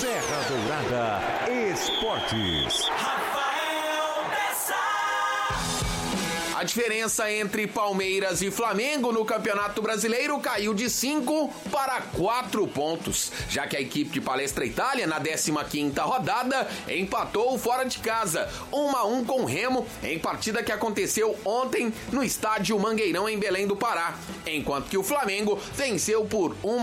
Serra Dourada Esportes. A diferença entre Palmeiras e Flamengo no Campeonato Brasileiro caiu de 5 para 4 pontos, já que a equipe de Palestra Itália, na 15ª rodada, empatou fora de casa, 1-1 com o Remo, em partida que aconteceu ontem no estádio Mangueirão, em Belém do Pará, enquanto que o Flamengo venceu por 1